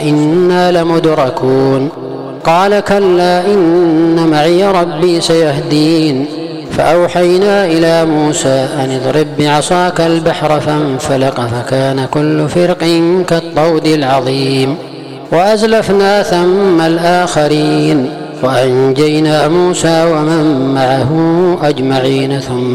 إنا لمدركون قال كلا إن معي ربي سيهدين فأوحينا إلى موسى أن اضرب بعصاك البحر فانفلق فكان كل فرق كالطود العظيم وأزلفنا ثم الآخرين وأنجينا موسى ومن معه أجمعين ثم